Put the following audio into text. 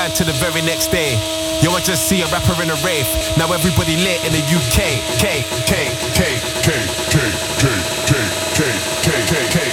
rewind to the very next day. Yo, I just see a rapper in a rave. Now everybody lit in the UK. K, K, K, K, K, K, K, K, K, K, K.